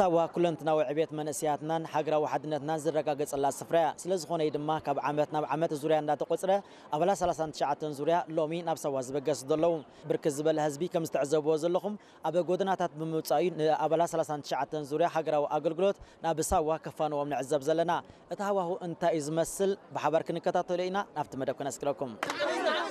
سوا كلنتنا وعبيت من سياتنا حجرا وحدنتنا زرقا قص الله سفرة سلز خونه يدما كاب عمتنا بعمت زوريا نات قصرة أبلا سلاسان تشعتن زوريا لومي نفس واز بقص دلهم بركز بالهزبي كم استعزب وزلهم أبا جودنا تات بمتصاين أبلا سلاسان تشعتن زوريا حجرا وأقلقلوت نابسوا كفان ومن عزب زلنا اتهواه انت إزمسل بحبر كنكتا طلينا نفت مدبكنا سكركم